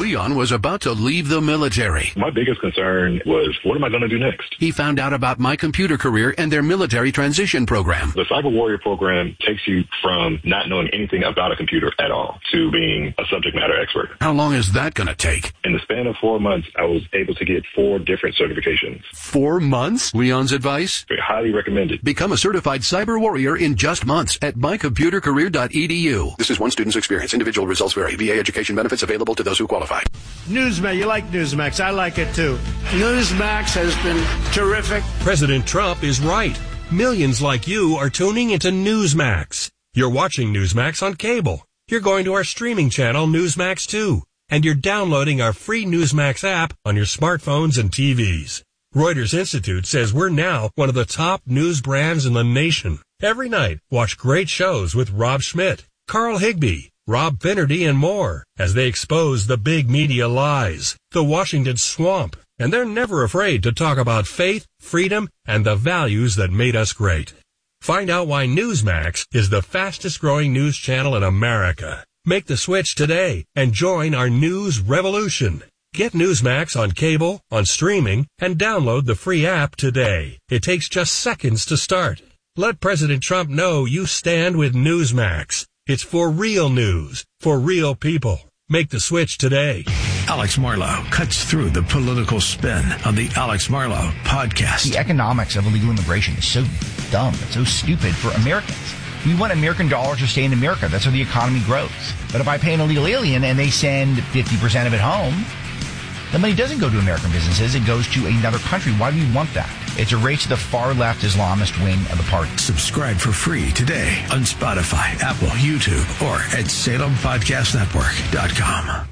Leon was about to leave the military. My biggest concern was, what am I going to do next? He found out about My Computer Career and their military transition program. The Cyber Warrior program takes you from not knowing anything about a computer at all to being a subject matter expert. How long is that going to take? In the span of 4 months, I was able to get 4 different certifications. 4 months? Leon's advice? Highly recommended. Become a certified cyber warrior in just months at mycomputercareer.edu. This is one student's experience. Individual results vary. VA education benefits available to those who qualify. Newsmax, you like Newsmax. I like it too. Newsmax has been terrific. President Trump is right. Millions like you are tuning into Newsmax. You're watching Newsmax on cable. You're going to our streaming channel, Newsmax 2. And you're downloading our free Newsmax app on your smartphones and TVs. Reuters Institute says we're now one of the top news brands in the nation. Every night, watch great shows with Rob Schmidt, Carl Higbie, Rob Finnerty, and more as they expose the big media lies, the Washington swamp, and they're never afraid to talk about faith, freedom, and the values that made us great. Find out why Newsmax is the fastest growing news channel in America. Make the switch today and join our news revolution. Get Newsmax on cable, on streaming, and download the free app today. It takes just seconds to start. Let President Trump know you stand with Newsmax. It's for real news, for real people. Make the switch today. Alex Marlow cuts through the political spin on the Alex Marlow podcast. The economics of illegal immigration is so dumb. It's so stupid for Americans. We want American dollars to stay in America. That's how the economy grows. But if I pay an illegal alien and they send 50% of it home, the money doesn't go to American businesses. It goes to another country. Why do we want that? It's a race to the far-left Islamist wing of the party. Subscribe for free today on Spotify, Apple, YouTube, or at SalemPodcastNetwork.com.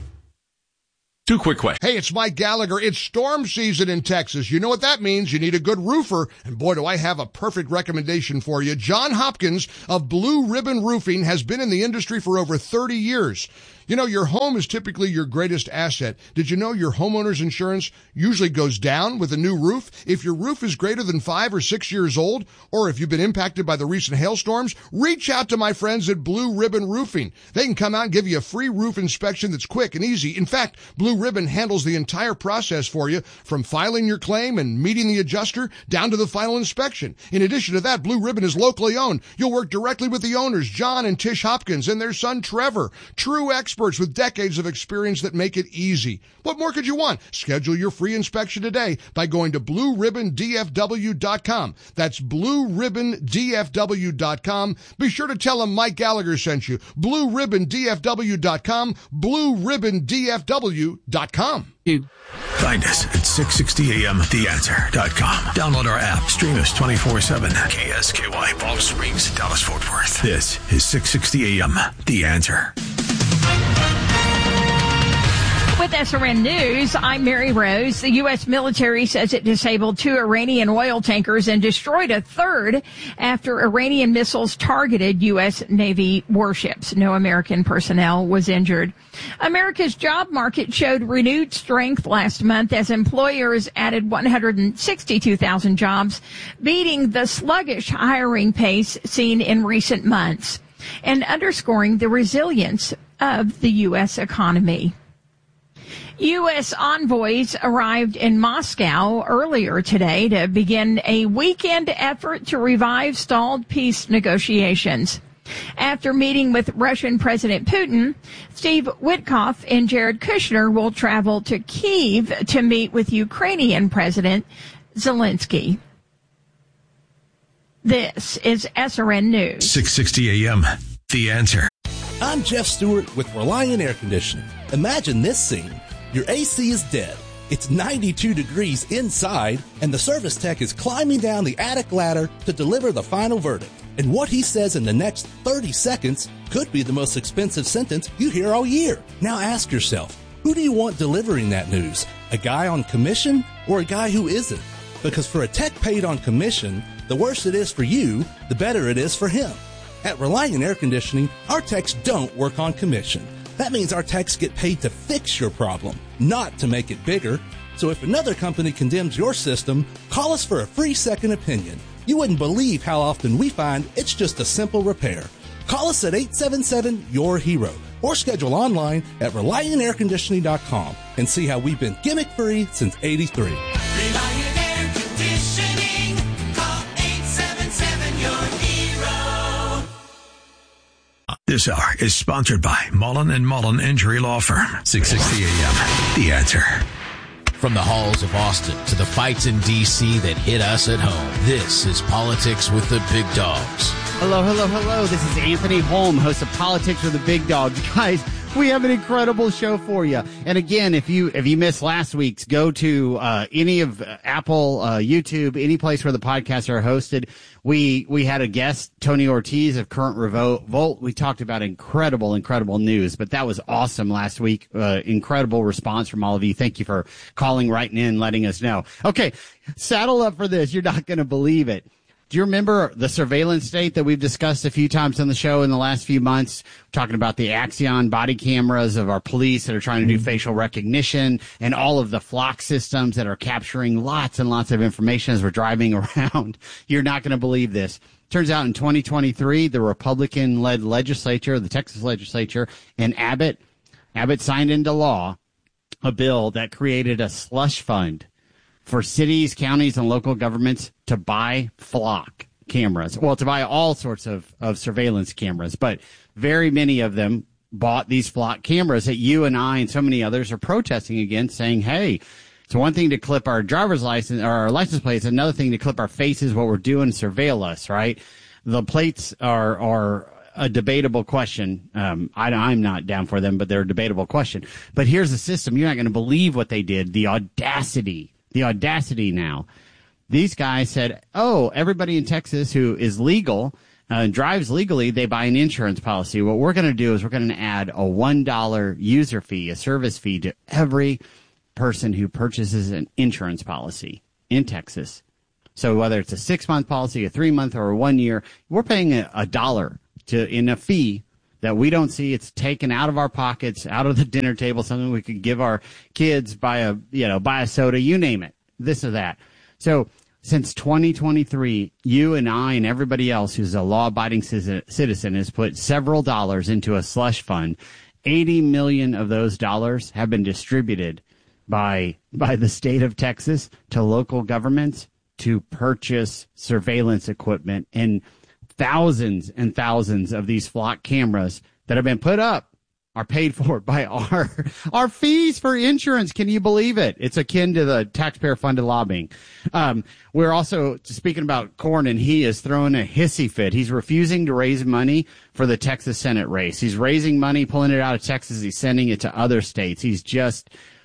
2 quick questions. Hey, it's Mike Gallagher. It's storm season in Texas. You know what that means. You need a good roofer. And boy, do I have a perfect recommendation for you. John Hopkins of Blue Ribbon Roofing has been in the industry for over 30 years. You know, your home is typically your greatest asset. Did you know your homeowner's insurance usually goes down with a new roof? If your roof is greater than 5 or 6 years old, or if you've been impacted by the recent hailstorms, reach out to my friends at Blue Ribbon Roofing. They can come out and give you a free roof inspection that's quick and easy. In fact, Blue Ribbon handles the entire process for you, from filing your claim and meeting the adjuster down to the final inspection. In addition to that, Blue Ribbon is locally owned. You'll work directly with the owners, John and Tish Hopkins, and their son, Trevor. True experts with decades of experience that make it easy. What more could you want? Schedule your free inspection today by going to BlueRibbonDFW.com. That's BlueRibbonDFW.com. Be sure to tell them Mike Gallagher sent you. BlueRibbonDFW.com. BlueRibbonDFW.com. Find us at 660amtheanswer.com. Download our app. Stream us 24/7. KSKY, Palm Springs, Dallas, Fort Worth. This is 660 AM, The Answer. With SRN News, I'm Mary Rose. The U.S. military says it disabled 2 Iranian oil tankers and destroyed a third after Iranian missiles targeted U.S. Navy warships. No American personnel was injured. America's job market showed renewed strength last month as employers added 162,000 jobs, beating the sluggish hiring pace seen in recent months and underscoring the resilience of the U.S. economy. U.S. envoys arrived in Moscow earlier today to begin a weekend effort to revive stalled peace negotiations. After meeting with Russian President Putin, Steve Witkoff and Jared Kushner will travel to Kyiv to meet with Ukrainian President Zelensky. This is SRN News. 660 AM, The Answer. I'm Jeff Stewart with Reliant Air Conditioning. Imagine this scene. Your AC is dead. It's 92 degrees inside, and the service tech is climbing down the attic ladder to deliver the final verdict. And what he says in the next 30 seconds could be the most expensive sentence you hear all year. Now ask yourself, who do you want delivering that news? A guy on commission or a guy who isn't? Because for a tech paid on commission, the worse it is for you, the better it is for him. At Reliant Air Conditioning, our techs don't work on commission. That means our techs get paid to fix your problem, not to make it bigger. So if another company condemns your system, call us for a free second opinion. You wouldn't believe how often we find it's just a simple repair. Call us at 877-YOUR-HERO. or schedule online at ReliantAirConditioning.com and see how we've been gimmick-free since '83. Reliant Air Conditioning. Call 877-YOUR-HERO. This hour is sponsored by Mullen & Mullen Injury Law Firm. 660 AM. The Answer. From the halls of Austin to the fights in D.C. that hit us at home, this is Politics with the Big Dogs. Hello, hello, hello. This is Anthony Holm, host of Politics with the Big Dogs. Guys, we have an incredible show for you. And again, if you missed last week's, go to any of Apple, YouTube, any place where the podcasts are hosted. We had a guest, Tony Ortiz of Current Revolt. We talked about incredible news, but that was awesome last week. Incredible response from all of you. Thank you for calling, writing in, letting us know. Okay, saddle up for this. You're not going to believe it. Do you remember the surveillance state that we've discussed a few times on the show in the last few months? We're talking about the Axion body cameras of our police that are trying to do facial recognition and all of the flock systems that are capturing lots and lots of information as we're driving around. You're not going to believe this. Turns out in 2023, the Republican-led legislature, the Texas legislature, and Abbott signed into law a bill that created a slush fund for cities, counties, and local governments to buy flock cameras. Well, to buy all sorts of surveillance cameras, but very many of them bought these flock cameras that you and I and so many others are protesting against, saying, hey, it's one thing to clip our driver's license or our license plates, another thing to clip our faces while we're doing surveil us, right? The plates are a debatable question. I'm not down for them, but they're a debatable question. But here's the system. You're not going to believe what they did. The audacity now. These guys said, oh, everybody in Texas who is legal, drives legally, they buy an insurance policy. What we're going to do is we're going to add a $1 user fee, a service fee to every person who purchases an insurance policy in Texas. So whether it's a 6-month policy, a 3-month, or a 1 year, we're paying a dollar in a fee that we don't see. It's taken out of our pockets, out of the dinner table, something we could give our kids, buy a soda, you name it, this or that. So since 2023, you and I and everybody else who's a law-abiding citizen has put several dollars into a slush fund. 80 million of those dollars have been distributed by the state of Texas to local governments to purchase surveillance equipment, and thousands and thousands of these flock cameras that have been put up are paid for by our fees for insurance. Can you believe it? It's akin to the taxpayer-funded lobbying. We're also speaking about Cornyn. He is throwing a hissy fit. He's refusing to raise money for the Texas Senate race. He's raising money, pulling it out of Texas. He's sending it to other states. He's just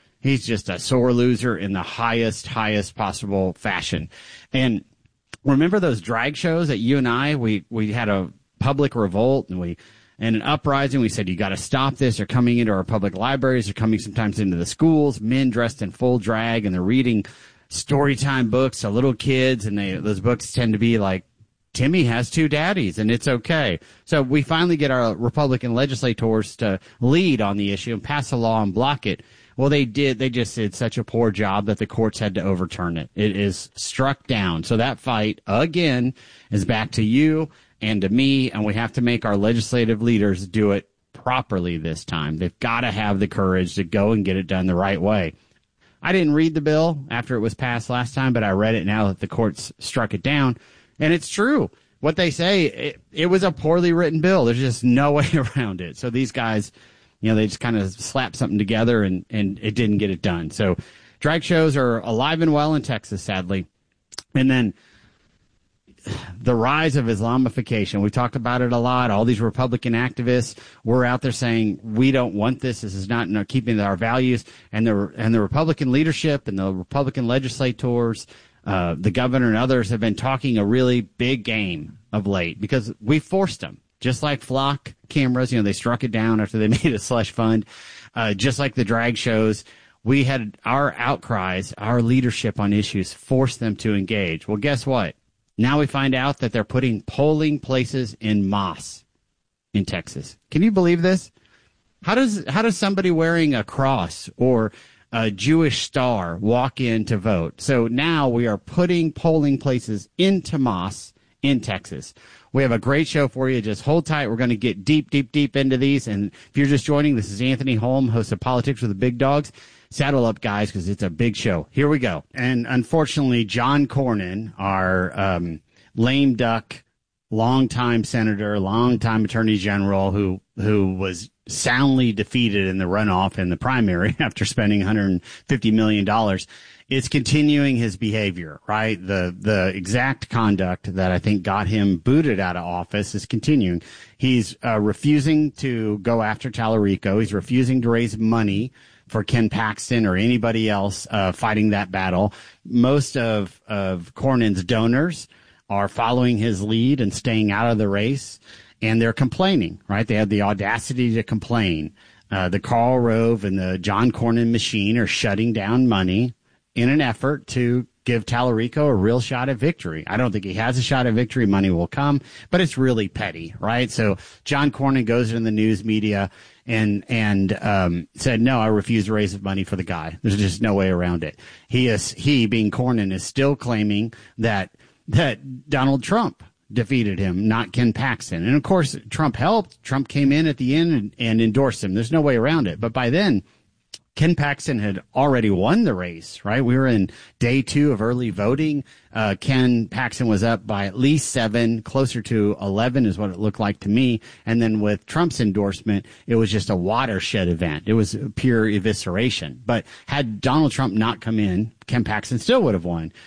a sore loser in the highest possible fashion. And remember those drag shows that you and I, we had a public revolt and an uprising. We said, you got to stop this. They're coming into our public libraries. They're coming sometimes into the schools, men dressed in full drag, and they're reading story time books to little kids. And those books tend to be like, Timmy has 2 daddies and it's okay. So we finally get our Republican legislators to lead on the issue and pass a law and block it. Well, they did. They just did such a poor job that the courts had to overturn it. It is struck down. So that fight, again, is back to you and to me, and we have to make our legislative leaders do it properly this time. They've got to have the courage to go and get it done the right way. I didn't read the bill after it was passed last time, but I read it now that the courts struck it down, and it's true. What they say, it was a poorly written bill. There's just no way around it. So these guys, they just kind of slapped something together, and it didn't get it done. So drag shows are alive and well in Texas, sadly. And then the rise of Islamification. We talked about it a lot. All these Republican activists were out there saying, we don't want this. This is not in keeping with our values. And the Republican leadership and the Republican legislators, the governor and others have been talking a really big game of late because we forced them. Just like flock cameras, they struck it down after they made a slush fund. Just like the drag shows, we had our outcries, our leadership on issues forced them to engage. Well, guess what? Now we find out that they're putting polling places in mosques in Texas. Can you believe this? How does somebody wearing a cross or a Jewish star walk in to vote? So now we are putting polling places into mosques in Texas. We have a great show for you. Just hold tight. We're going to get deep, deep, deep into these. And if you're just joining, this is Anthony Holm, host of Politics with the Big Dogs. Saddle up, guys, because it's a big show. Here we go. And unfortunately, John Cornyn, our lame duck, longtime senator, longtime attorney general, who was soundly defeated in the runoff in the primary after spending $150 million, is continuing his behavior, right? The exact conduct that I think got him booted out of office is continuing. He's refusing to go after Tallarico. He's refusing to raise money for Ken Paxton or anybody else fighting that battle. Most of Cornyn's donors are following his lead and staying out of the race, and they're complaining, right? They have the audacity to complain. The Karl Rove and the John Cornyn machine are shutting down money in an effort to give Tallarico a real shot at victory. I don't think he has a shot at victory. Money will come, but it's really petty, right? So John Cornyn goes in the news media and said, no, I refuse to raise money for the guy. There's just no way around it. He being Cornyn is still claiming that Donald Trump defeated him, not Ken Paxton. And of course, Trump helped. Trump came in at the end and endorsed him. There's no way around it. But by then, Ken Paxton had already won the race, right? We were in day 2 of early voting. Ken Paxton was up by at least 7, closer to 11 is what it looked like to me. And then with Trump's endorsement, it was just a watershed event. It was pure evisceration. But had Donald Trump not come in, Ken Paxton still would have won.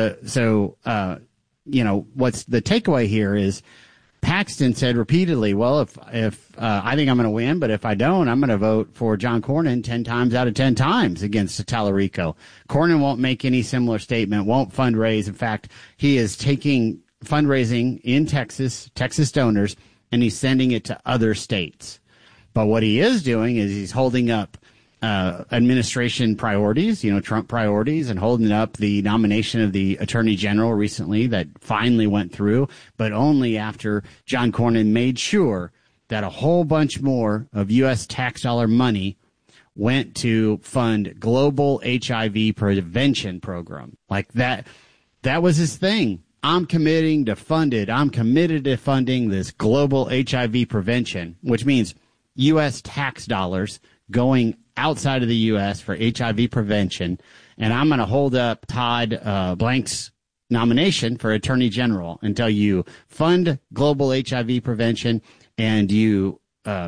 What's the takeaway here is Paxton said repeatedly, well, if I think I'm going to win, but if I don't, I'm going to vote for John Cornyn 10 times out of 10 times against Tallarico. Cornyn won't make any similar statement, won't fundraise. In fact, he is taking fundraising in Texas donors, and he's sending it to other states. But what he is doing is he's holding up administration priorities, Trump priorities, and holding up the nomination of the attorney general recently that finally went through, but only after John Cornyn made sure that a whole bunch more of U.S. tax dollar money went to fund global HIV prevention program. Like that was his thing. I'm committed to funding this global HIV prevention, which means U.S. tax dollars going outside of the U.S. for HIV prevention, and I'm going to hold up Todd Blank's nomination for Attorney General until you fund global HIV prevention and you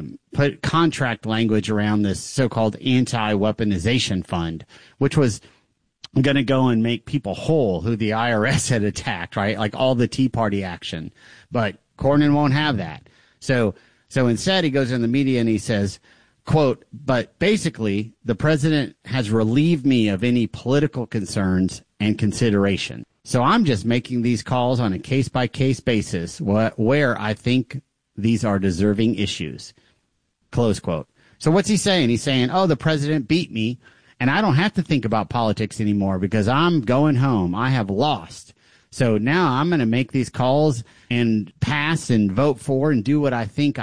put contract language around this so-called anti-weaponization fund, which was going to go and make people whole who the IRS had attacked, right? Like all the Tea Party action. But Cornyn won't have that. So instead he goes in the media and he says, quote, but basically, the president has relieved me of any political concerns and consideration. So I'm just making these calls on a case-by-case basis where I think these are deserving issues, close quote. So what's he saying? He's saying, oh, the president beat me, and I don't have to think about politics anymore because I'm going home. I have lost. So now I'm going to make these calls and pass and vote for and do what I think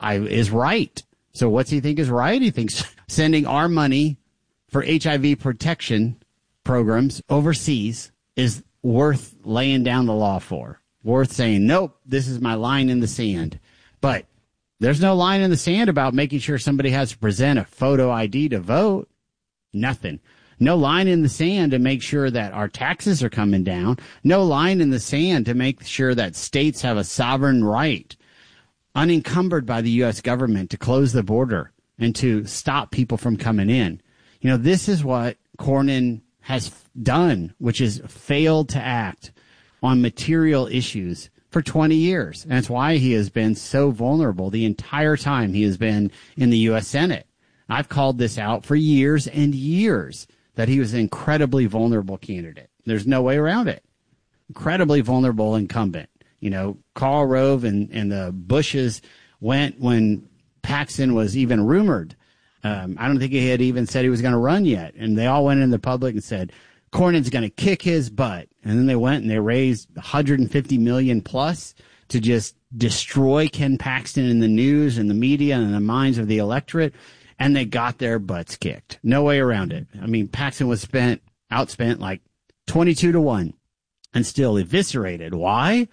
is right. So what's he think is right? He thinks sending our money for HIV protection programs overseas is worth laying down the law for, worth saying, nope, this is my line in the sand. But there's no line in the sand about making sure somebody has to present a photo ID to vote. Nothing. No line in the sand to make sure that our taxes are coming down. No line in the sand to make sure that states have a sovereign right, unencumbered by the U.S. government, to close the border and to stop people from coming in. This is what Cornyn has done, which is failed to act on material issues for 20 years. And that's why he has been so vulnerable the entire time he has been in the U.S. Senate. I've called this out for years and years, that he was an incredibly vulnerable candidate. There's no way around it. Incredibly vulnerable incumbent. Karl Rove and the Bushes went when Paxton was even rumored. I don't think he had even said he was going to run yet. And they all went in the public and said, Cornyn's going to kick his butt. And then they went and they raised $150 million plus to just destroy Ken Paxton in the news and the media and the minds of the electorate. And they got their butts kicked. No way around it. I mean, Paxton was outspent like 22-1 and still eviscerated. Why?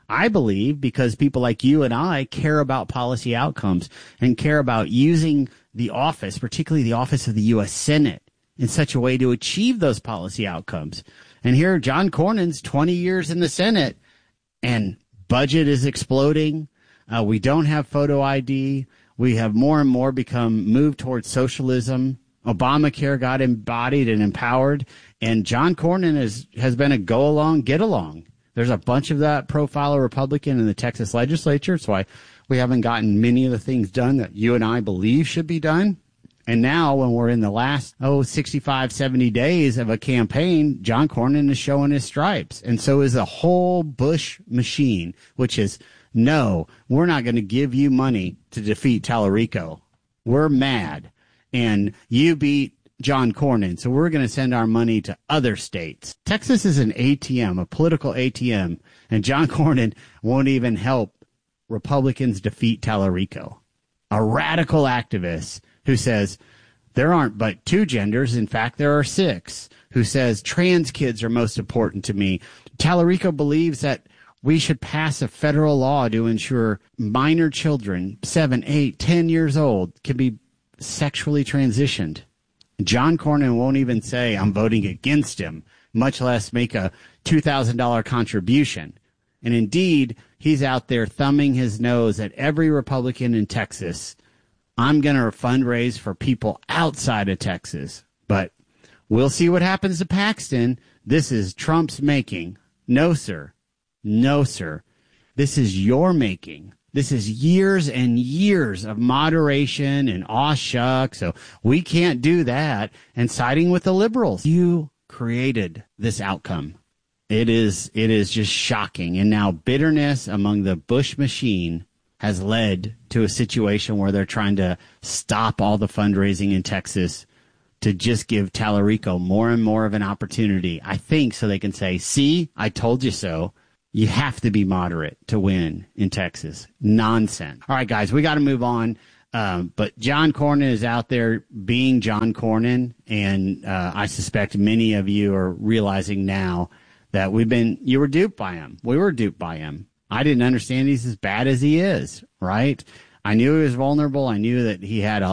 I believe because people like you and I care about policy outcomes and care about using the office, particularly the office of the U.S. Senate, in such a way to achieve those policy outcomes. And here, John Cornyn's 20 years in the Senate, and budget is exploding. We don't have photo ID. We have more and more moved towards socialism. Obamacare got embodied and empowered. And John Cornyn has been a go along, get along. There's a bunch of that profile Republican in the Texas legislature. That's why we haven't gotten many of the things done that you and I believe should be done. And now when we're in the last, 65, 70 days of a campaign, John Cornyn is showing his stripes. And so is the whole Bush machine, which is, no, we're not going to give you money to defeat Tallarico. We're mad. And you beat John Cornyn, so we're going to send our money to other states. Texas is an ATM, a political ATM, and John Cornyn won't even help Republicans defeat Tallarico. A radical activist who says there aren't but 2 genders, in fact, there are 6, who says trans kids are most important to me. Tallarico believes that we should pass a federal law to ensure minor children, 7, 8, 10 years old, can be sexually transitioned. John Cornyn won't even say I'm voting against him, much less make a $2,000 contribution. And indeed, he's out there thumbing his nose at every Republican in Texas. I'm going to fundraise for people outside of Texas. But we'll see what happens to Paxton. This is Trump's making. No, sir. No, sir. This is your making. This is years and years of moderation and aw shucks, so we can't do that, and siding with the liberals. You created this outcome. It is just shocking. And now bitterness among the Bush machine has led to a situation where they're trying to stop all the fundraising in Texas to just give Tallarico more and more of an opportunity, I think, so they can say, see, I told you so. You have to be moderate to win in Texas. Nonsense. All right, guys, we got to move on. But John Cornyn is out there being John Cornyn, and I suspect many of you are realizing now that you were duped by him. We were duped by him. I didn't understand he's as bad as he is, right? I knew he was vulnerable. I knew that he had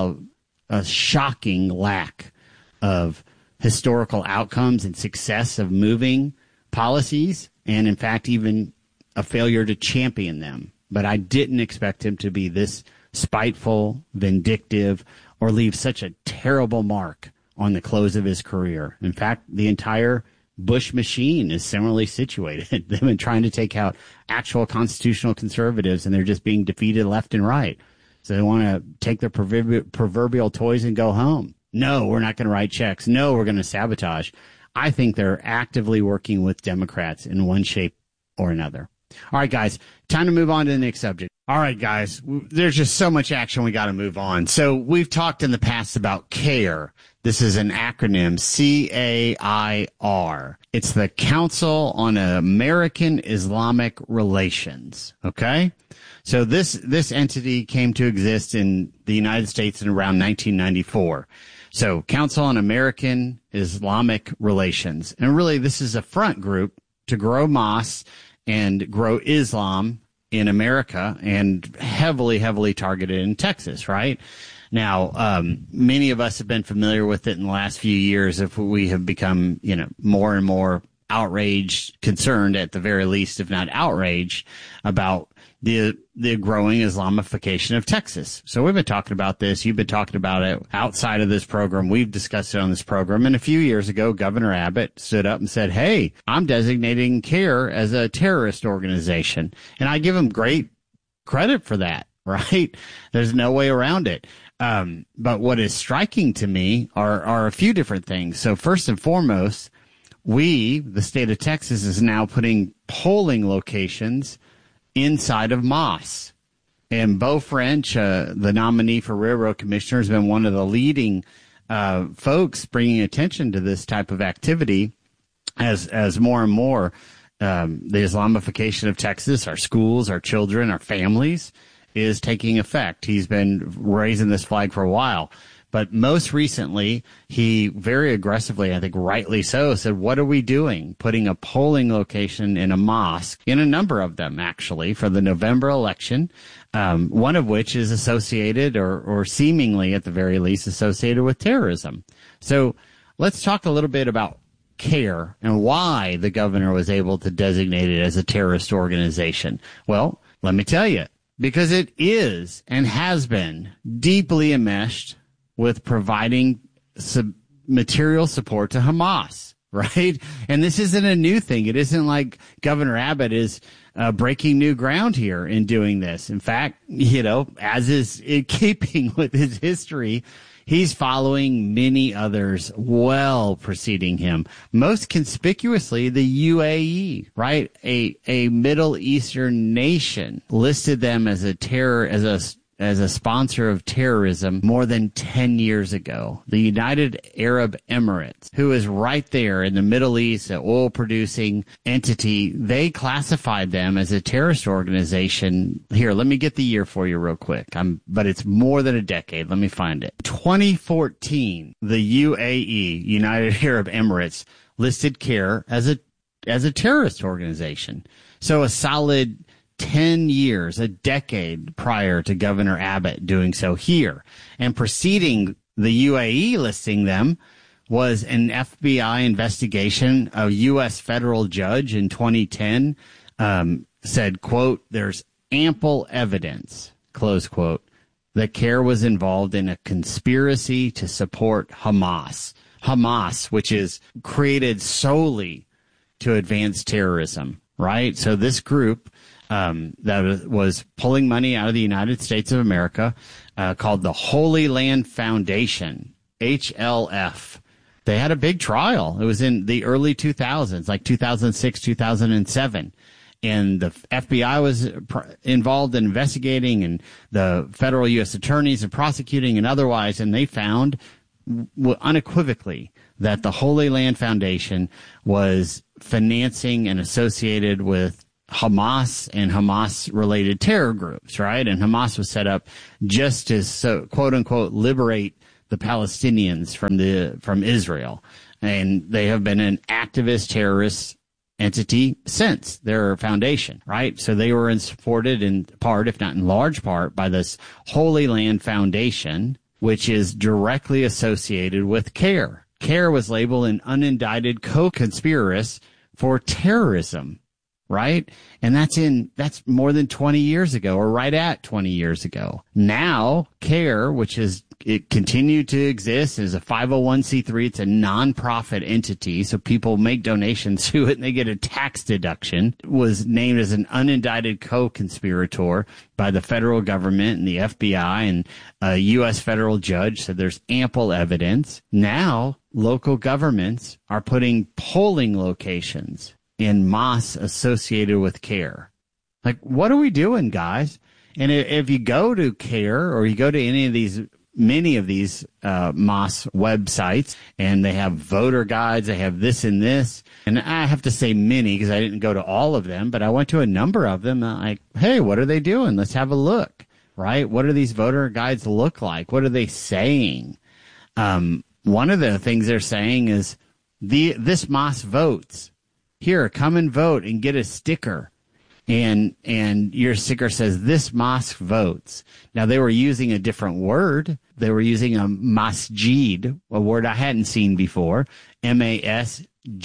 a shocking lack of historical outcomes and success of moving policies, and in fact, even a failure to champion them. But I didn't expect him to be this spiteful, vindictive, or leave such a terrible mark on the close of his career. In fact, the entire Bush machine is similarly situated. They've been trying to take out actual constitutional conservatives, and they're just being defeated left and right. So they want to take their proverbial toys and go home. No, we're not going to write checks. No, we're going to sabotage. I think they're actively working with Democrats in one shape or another. All right, guys, time to move on to the next subject. All right, guys, there's just so much action. We got to move on. So we've talked in the past about CAIR. This is an acronym, CAIR. It's the Council on American Islamic Relations. Okay. So this entity came to exist in the United States in around 1994. So Council on American Islamic Relations. And really, this is a front group to grow mosques and grow Islam in America, and heavily targeted in Texas, right? Now, many of us have been familiar with it in the last few years. If we have become, more and more outraged, concerned at the very least, if not outraged, about the growing Islamification of Texas. So we've been talking about this. You've been talking about it outside of this program. We've discussed it on this program. And a few years ago, Governor Abbott stood up and said, hey, I'm designating CAIR as a terrorist organization. And I give him great credit for that, right? There's no way around it. But what is striking to me are a few different things. So first and foremost, the state of Texas, is now putting polling locations inside of mosques. And Beau French, the nominee for Railroad Commissioner, has been one of the leading folks bringing attention to this type of activity as more and more the Islamification of Texas, our schools, our children, our families, is taking effect. He's been raising this flag for a while. But most recently, he very aggressively, I think rightly so, said, what are we doing? Putting a polling location in a mosque, in a number of them actually, for the November election, one of which is associated or seemingly at the very least associated with terrorism. So let's talk a little bit about CARE and why the governor was able to designate it as a terrorist organization. Well, let me tell you, because it is and has been deeply enmeshed with providing material support to Hamas, right? And this isn't a new thing. It isn't like Governor Abbott is breaking new ground here in doing this. In fact, as is in keeping with his history, he's following many others well preceding him. Most conspicuously, the UAE, right? A Middle Eastern nation listed them as as a sponsor of terrorism more than 10 years ago. The United Arab Emirates, who is right there in the Middle East, an oil-producing entity, they classified them as a terrorist organization. Here, let me get the year for you real quick. But it's more than a decade. Let me find it. 2014, the UAE, United Arab Emirates, listed CARE as a terrorist organization. So a solid 10 years, a decade prior to Governor Abbott doing so here. And preceding the UAE listing them was an FBI investigation. A U.S. federal judge in 2010 said, quote, there's ample evidence, close quote, that CARE was involved in a conspiracy to support Hamas. Hamas, which is created solely to advance terrorism, right? So this group that was pulling money out of the United States of America, called the Holy Land Foundation, HLF. They had a big trial. It was in the early 2000s, like 2006, 2007. And the FBI was involved in investigating, and the federal U.S. attorneys are prosecuting and otherwise, and they found unequivocally that the Holy Land Foundation was financing and associated with Hamas and Hamas-related terror groups, right? And Hamas was set up just to, quote unquote, liberate the Palestinians from Israel. And they have been an activist terrorist entity since their foundation, right? So they were supported in part, if not in large part, by this Holy Land Foundation, which is directly associated with CARE. CARE was labeled an unindicted co-conspirator for terrorism, right? And that's more than 20 years ago, or right at 20 years ago. Now, CARE, it continued to exist as a 501c3. It's a nonprofit entity, so people make donations to it and they get a tax deduction. Was named as an unindicted co-conspirator by the federal government and the FBI, and a U.S. federal judge said there's ample evidence. Now, local governments are putting polling locations in mosques associated with CARE. Like, what are we doing, guys? And if you go to CARE or you go to many of these mosque websites, and they have voter guides, they have this and this, and I have to say many because I didn't go to all of them, but I went to a number of them. And I'm like, hey, what are they doing? Let's have a look, right? What do these voter guides look like? What are they saying? One of the things they're saying is this mosque votes. Here, come and vote and get a sticker. And your sticker says, this mosque votes. Now, they were using a different word. They were using a masjid, a word I hadn't seen before, Masjid.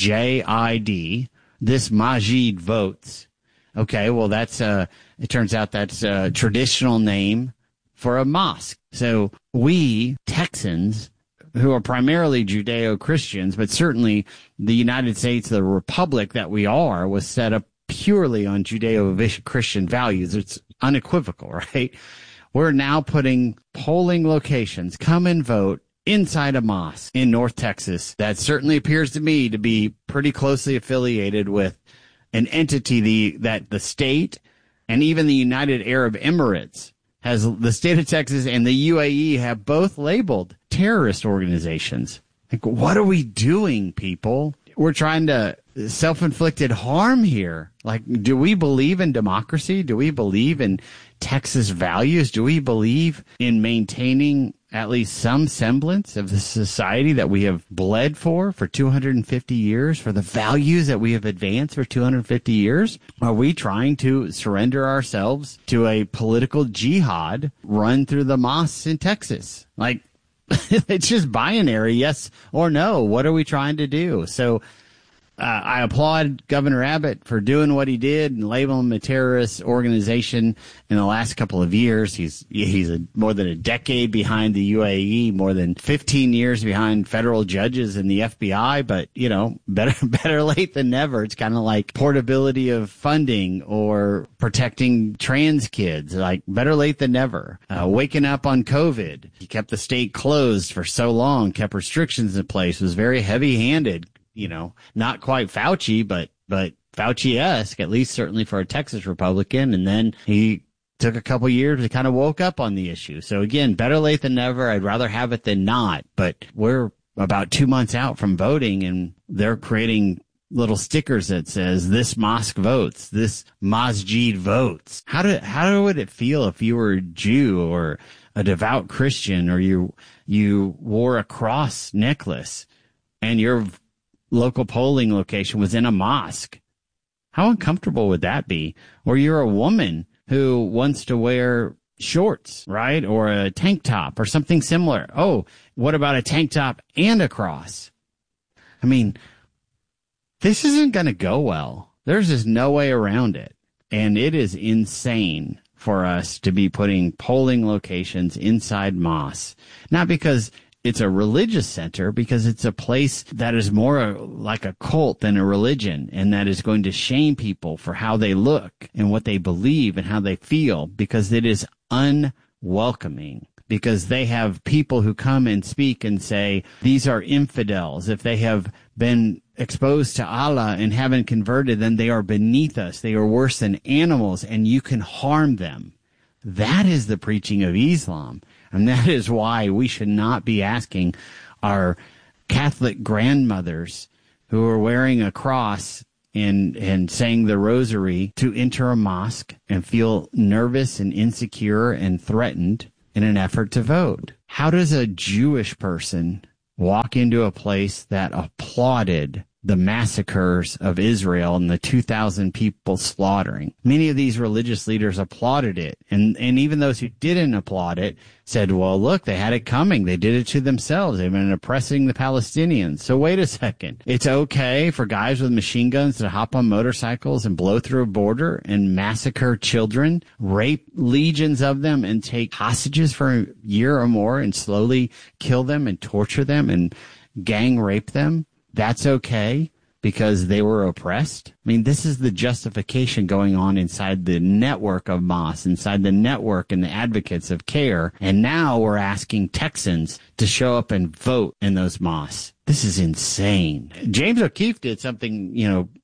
This masjid votes. Okay, well, it turns out that's a traditional name for a mosque. So we, Texans, who are primarily Judeo-Christians, but certainly the United States, the republic that we are, was set up purely on Judeo-Christian values. It's unequivocal, right? We're now putting polling locations, come and vote, inside a mosque in North Texas that certainly appears to me to be pretty closely affiliated with an entity that the state and even the United Arab Emirates has, the state of Texas and the UAE have both labeled terrorist organizations. Like, what are we doing, people? We're trying to self-inflicted harm here. Like, do we believe in democracy? Do we believe in Texas values? Do we believe in maintaining at least some semblance of the society that we have bled for 250 years, for the values that we have advanced for 250 years? Are we trying to surrender ourselves to a political jihad run through the mosques in Texas? Like, it's just binary, yes or no. What are we trying to do? So I applaud Governor Abbott for doing what he did and labeling him a terrorist organization in the last couple of years. He's more than a decade behind the UAE, more than 15 years behind federal judges and the FBI. But, better late than never. It's kind of like portability of funding or protecting trans kids. Like, better late than never. Waking up on COVID. He kept the state closed for so long, kept restrictions in place, was very heavy-handed. Not quite Fauci, but Fauci-esque, at least certainly for a Texas Republican. And then he took a couple years to kind of woke up on the issue. So again, better late than never. I'd rather have it than not. But we're about 2 months out from voting, and they're creating little stickers that says this mosque votes, this masjid votes. How would it feel if you were a Jew or a devout Christian, or you wore a cross necklace and your local polling location was in a mosque? How uncomfortable would that be? Or you're a woman who wants to wear shorts, right? Or a tank top or something similar. Oh, what about a tank top and a cross? I mean, this isn't going to go well. There's just no way around it. And it is insane for us to be putting polling locations inside mosques. Not because it's a religious center, because it's a place that is more like a cult than a religion, and that is going to shame people for how they look and what they believe and how they feel, because it is unwelcoming. Because they have people who come and speak and say, these are infidels. If they have been exposed to Allah and haven't converted, then they are beneath us. They are worse than animals, and you can harm them. That is the preaching of Islam. And that is why we should not be asking our Catholic grandmothers who are wearing a cross and saying the rosary to enter a mosque and feel nervous and insecure and threatened in an effort to vote. How does a Jewish person walk into a place that applauded the massacres of Israel and the 2,000 people slaughtering? Many of these religious leaders applauded it. And even those who didn't applaud it said, well, look, they had it coming. They did it to themselves. They've been oppressing the Palestinians. So wait a second. It's okay for guys with machine guns to hop on motorcycles and blow through a border and massacre children, rape legions of them, and take hostages for a year or more and slowly kill them and torture them and gang rape them? That's okay because they were oppressed? I mean, this is the justification going on inside the network of mosques, inside the network and the advocates of CARE. And now we're asking Texans to show up and vote in those mosques. This is insane. James O'Keefe did something,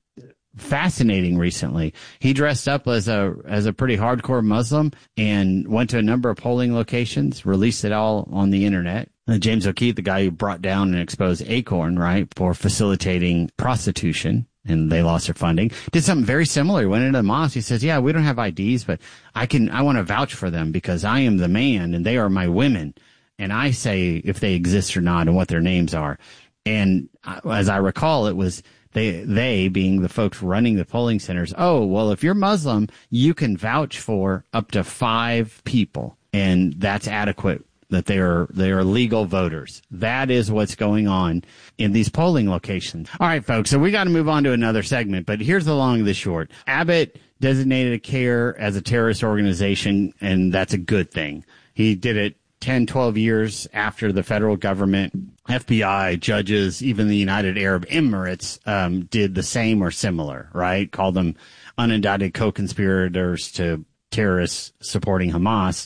fascinating recently. He dressed up as a pretty hardcore Muslim and went to a number of polling locations, released it all on the internet. James O'Keefe, the guy who brought down and exposed Acorn, right, for facilitating prostitution, and they lost their funding, did something very similar. He went into the mosque. He says, yeah, we don't have IDs, but I want to vouch for them because I am the man and they are my women. And I say if they exist or not and what their names are. And as I recall, it was they being the folks running the polling centers. Oh, well, if you're Muslim, you can vouch for up to 5 people, and that's adequate, that they are legal voters. That is what's going on in these polling locations. All right, folks, so we got to move on to another segment, but here's the long and the short. Abbott designated CARE as a terrorist organization, and that's a good thing. He did it 10, 12 years after the federal government, FBI, judges, even the United Arab Emirates did the same or similar, right? Called them unindicted co-conspirators to terrorists supporting Hamas,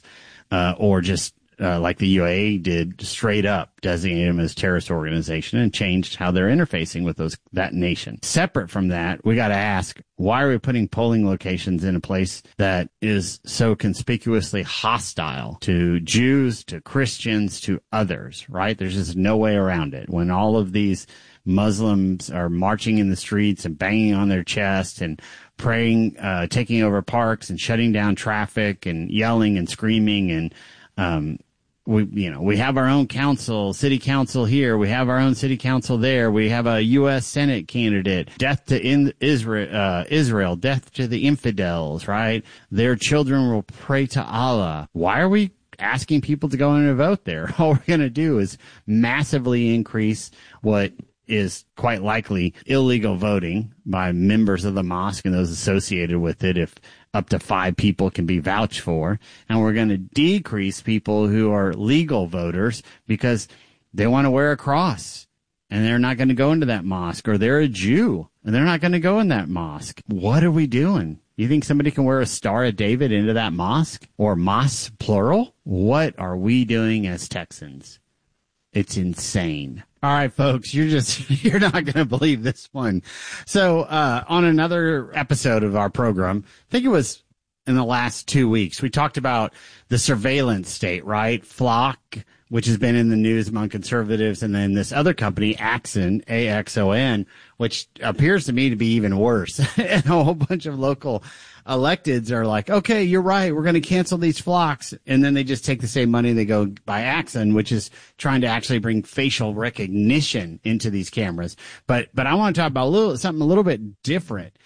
or just like the UAE did, straight up designate them as terrorist organization and changed how they're interfacing with that nation. Separate from that, we got to ask, why are we putting polling locations in a place that is so conspicuously hostile to Jews, to Christians, to others, right? There's just no way around it. When all of these Muslims are marching in the streets and banging on their chest and praying, taking over parks and shutting down traffic and yelling and screaming and we have our own council, city council here. We have our own city council there. We have a U.S. Senate candidate. Death to Israel. Death to the infidels, right? Their children will pray to Allah. Why are we asking people to go in and vote there? All we're going to do is massively increase what is quite likely illegal voting by members of the mosque and those associated with it, if up to 5 people can be vouched for. And we're going to decrease people who are legal voters because they want to wear a cross and they're not going to go into that mosque, or they're a Jew and they're not going to go in that mosque. What are we doing? You think somebody can wear a Star of David into that mosque, or mosque plural? What are we doing as Texans? It's insane. All right, folks, you're not going to believe this one. So, on another episode of our program, I think it was in the last 2 weeks, we talked about the surveillance state, right? Flock, which has been in the news among conservatives, and then this other company, Axon, AXON, which appears to me to be even worse. And a whole bunch of local electeds are like, okay, you're right, we're going to cancel these flocks. And then they just take the same money, they go buy Axon, which is trying to actually bring facial recognition into these cameras. But I want to talk about something a little bit different.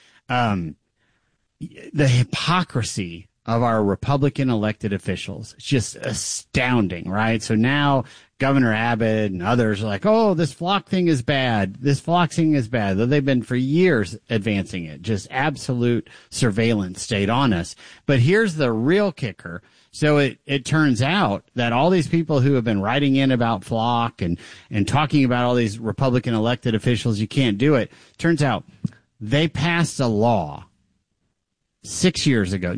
The hypocrisy of our Republican elected officials. It's just astounding, right? So now Governor Abbott and others are like, oh, this flock thing is bad. This flock thing is bad. Though they've been for years advancing it. Just absolute surveillance state on us. But here's the real kicker. So it turns out that all these people who have been writing in about flock and talking about all these Republican elected officials, you can't do it. Turns out they passed a law 3 years ago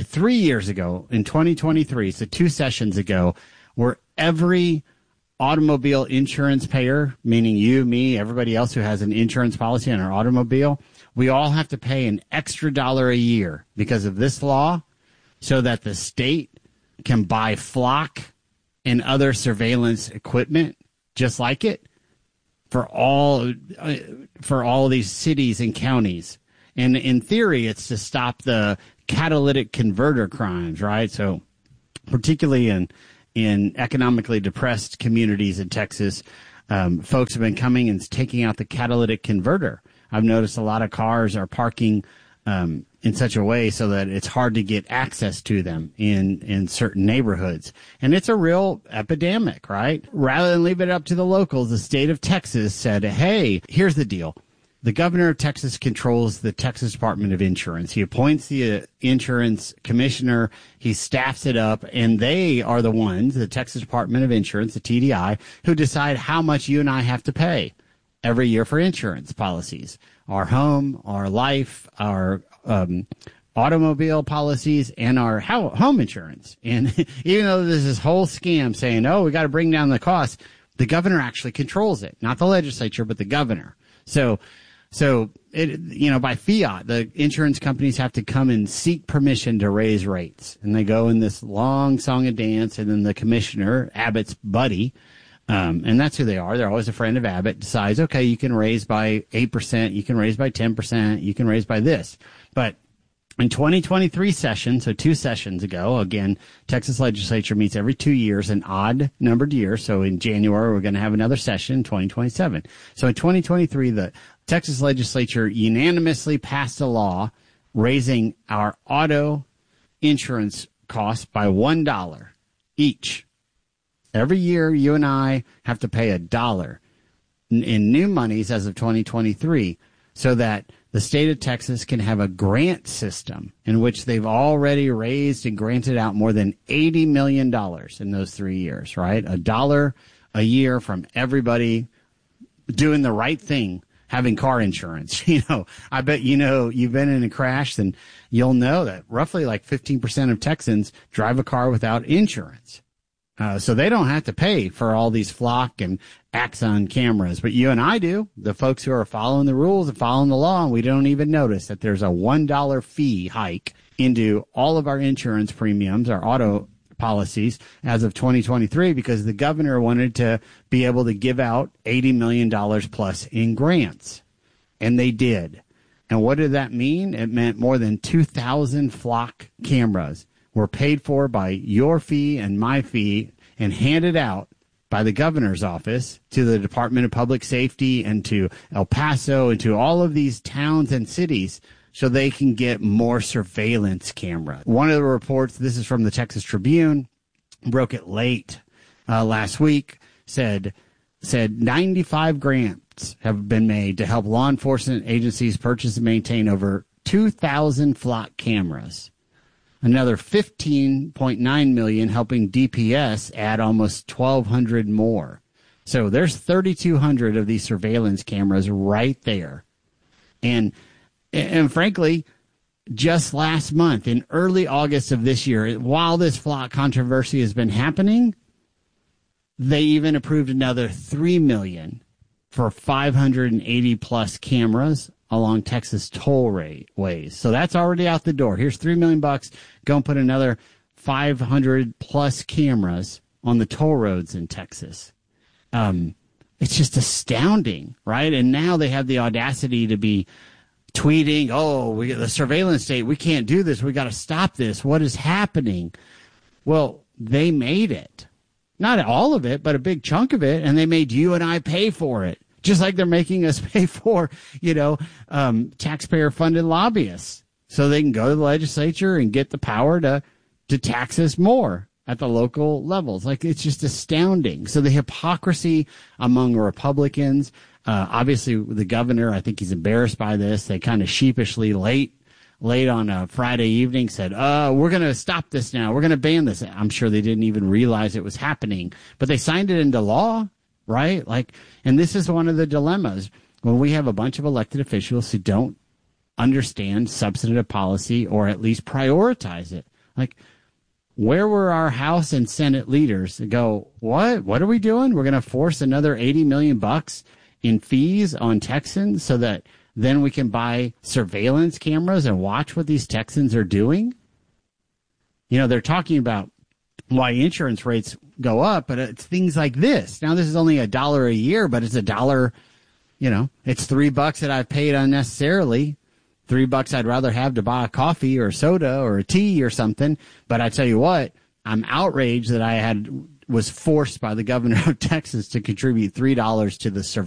in 2023, so 2 sessions ago, where every automobile insurance payer, meaning you, me, everybody else who has an insurance policy on our automobile, we all have to pay an extra $1 a year because of this law, so that the state can buy flock and other surveillance equipment just like it for all these cities and counties. And in theory, it's to stop the catalytic converter crimes, right? So particularly in economically depressed communities in Texas, folks have been coming and taking out the catalytic converter. I've noticed a lot of cars are parking in such a way so that it's hard to get access to them in certain neighborhoods. And it's a real epidemic, right? Rather than leave it up to the locals, the state of Texas said, hey, here's the deal. The governor of Texas controls the Texas Department of Insurance. He appoints the insurance commissioner. He staffs it up, and they are the ones, the Texas Department of Insurance, the TDI, who decide how much you and I have to pay every year for insurance policies. Our home, our life, our automobile policies, and our home insurance. And even though there's this whole scam saying, oh, we got to bring down the cost, the governor actually controls it. Not the legislature, but the governor. So it, by fiat, the insurance companies have to come and seek permission to raise rates. And they go in this long song and dance, and then the commissioner, Abbott's buddy, and that's who they are. They're always a friend of Abbott, decides, okay, you can raise by 8%, you can raise by 10%, you can raise by this. But in 2023 session, so 2 sessions ago, again, Texas legislature meets every 2 years, an odd numbered year. So in January, we're going to have another session in 2027. So in 2023, the Texas legislature unanimously passed a law raising our auto insurance costs by $1 each. Every year, you and I have to pay $1 in new monies as of 2023, so that the state of Texas can have a grant system in which they've already raised and granted out more than $80 million in those 3 years, right? $1 a year from everybody doing the right thing, having car insurance. I bet you've been in a crash, then you'll know that roughly like 15% of Texans drive a car without insurance. So they don't have to pay for all these Flock and Axon cameras, but you and I do. The folks who are following the rules and following the law, and we don't even notice that there's a $1 fee hike into all of our insurance premiums, our auto policies, as of 2023, because the governor wanted to be able to give out $80 million plus in grants. And they did. And what did that mean? It meant more than 2,000 Flock cameras were paid for by your fee and my fee and handed out by the governor's office to the Department of Public Safety and to El Paso and to all of these towns and cities so they can get more surveillance cameras. One of the reports, this is from the Texas Tribune, broke it late last week, said 95 grants have been made to help law enforcement agencies purchase and maintain over 2,000 flock cameras. Another $15.9 million helping DPS add almost 1,200 more. So there's 3,200 of these surveillance cameras right there. And frankly, just last month, in early August of this year, while this flock controversy has been happening, they even approved another $3 million for 580 plus cameras along Texas tollways. So that's already out the door. Here's $3 million. Go and put another 500 plus cameras on the toll roads in Texas. It's just astounding, right? And now they have the audacity to be tweeting, we the surveillance state, we can't do this. We got to stop this. What is happening? Well, they made it. Not all of it, but a big chunk of it. And they made you and I pay for it. Just like they're making us pay for, taxpayer-funded lobbyists so they can go to the legislature and get the power to tax us more at the local levels. Like, it's just astounding. So the hypocrisy among Republicans, obviously the governor, I think he's embarrassed by this. They kind of sheepishly late on a Friday evening said, we're going to stop this now. We're going to ban this. I'm sure they didn't even realize it was happening, but they signed it into law. Right? And this is one of the dilemmas when we have a bunch of elected officials who don't understand substantive policy or at least prioritize it. Like, where were our House and Senate leaders to go, what are we doing? We're going to force another $80 million in fees on Texans so that then we can buy surveillance cameras and watch what these Texans are doing? They're talking about why insurance rates go up, but it's things like this. Now, this is only $1 a year, but it's $1, it's $3 that I've paid unnecessarily. $3 I'd rather have to buy a coffee or a soda or a tea or something. But I tell you what, I'm outraged that I was forced by the governor of Texas to contribute $3 to the surveillance